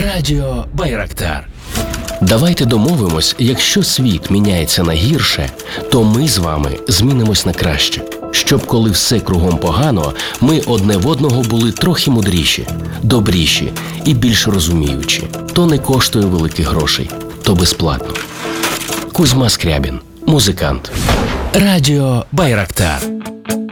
Радіо Байрактар. Давайте домовимось, якщо світ міняється на гірше, то ми з вами змінимось на краще. Щоб коли все кругом погано, ми одне в одного були трохи мудріші, добріші і більш розуміючі. То не коштує великих грошей, то безплатно. Кузьма Скрябін, музикант. Радіо Байрактар.